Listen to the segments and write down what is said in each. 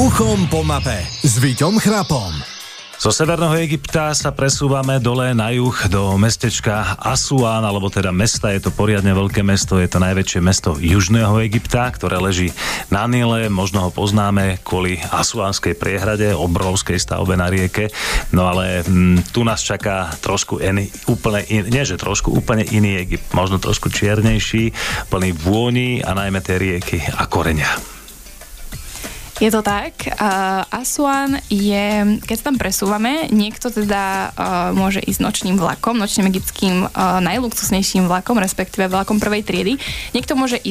Uchom po mape s Víťom Chrapom. Zo severného Egypta sa presúvame dole na juh do mestečka Asuán, alebo teda mesta, je to poriadne veľké mesto, je to najväčšie mesto južného Egypta, ktoré leží na Nile, možno ho poznáme kvôli Asuánskej priehrade, obrovskej stavbe na rieke, no ale tu nás čaká trošku úplne iný Egypt, možno trošku čiernejší, plný vôni a najmä tie rieky a koreňa. Je to tak. Asuán je, keď sa tam presúvame, niekto teda môže ísť nočným egyptským najluxusnejším vlakom, respektíve vlakom prvej triedy. Niekto môže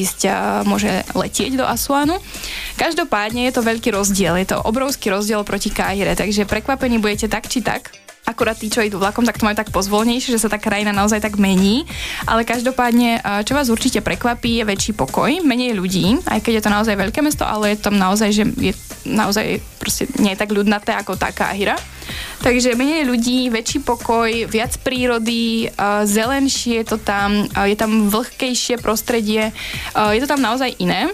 letieť do Asuánu. Každopádne je to veľký rozdiel. Je to obrovský rozdiel proti Káhire, takže prekvapení budete tak či tak. Akurát tí, čo idú vlakom, tak to majú tak pozvolnejšie, že sa tá krajina naozaj tak mení. Ale každopádne, čo vás určite prekvapí, je väčší pokoj, menej ľudí, aj keď je to naozaj veľké mesto, ale je tam naozaj, že je naozaj proste nie je tak ľudnaté ako tá Káhira. Takže menej ľudí, väčší pokoj, viac prírody, zelenšie je to tam, je tam vlhkejšie prostredie, je to tam naozaj iné.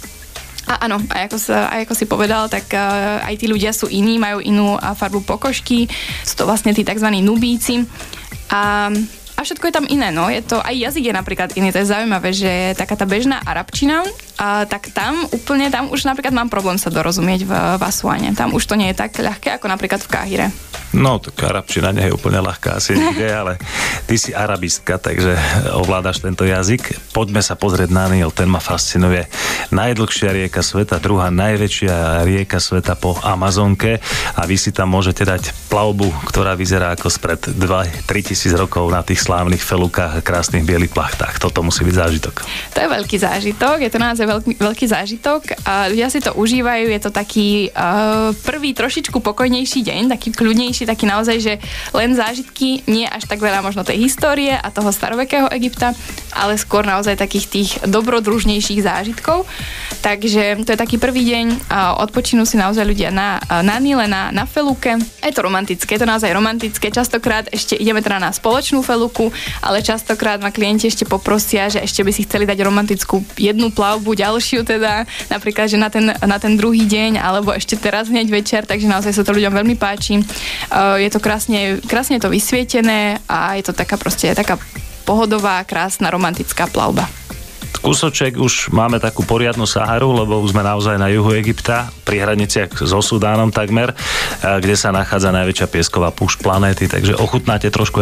A áno, ako si povedal, tak aj tí ľudia sú iní, majú inú farbu pokožky, sú to vlastne tí tzv. Nubíci a všetko je tam iné, no, je to, aj jazyk je napríklad iný, to je zaujímavé, že taká tá bežná arabčina, tak tam už napríklad mám problém sa dorozumieť v Asuáne, tam už to nie je tak ľahké ako napríklad v Káhire. No, tak arabčina nie je úplne ľahká asi nikde, ale ty si arabistka, takže ovládaš tento jazyk. Poďme sa pozrieť na Nil, ten ma fascinuje. Najdlhšia rieka sveta, druhá najväčšia rieka sveta po Amazonke a vy si tam môžete dať plavbu, ktorá vyzerá ako spred 2-3 tisíc rokov na tých slávnych felukách a krásnych bielých plachtách. Toto musí byť zážitok. To je veľký zážitok, je to naozaj veľký zážitok a ľudia si to užívajú, je to taký prvý trošičku pokojnejší deň, taký kľudnejší, taký naozaj, že len zážitky, nie až tak veľa možno tej histórie a toho starovekého Egypta, ale skôr naozaj takých tých dobrodružnejších zážitkov. Takže to je taký prvý deň a odpočinú si naozaj ľudia na Nile, na feluke. Je to romantické, je to naozaj romantické. Častokrát ešte ideme teda na spoločnú feluku, ale častokrát ma klienti ešte poprosia, že ešte by si chceli dať romantickú jednu plavbu, ďalšiu teda, napríklad, že na ten druhý deň, alebo ešte teraz hneď večer, takže naozaj sa to ľuďom veľmi páči. Je to krásne to vysvietené a je to taká pohodová, krásna, romantická plavba. Kúsoček už máme takú poriadnu Saharu, lebo už sme naozaj na juhu Egypta, pri hraniciach so Sudánom takmer, kde sa nachádza najväčšia piesková púšť planéty, takže ochutnáte trošku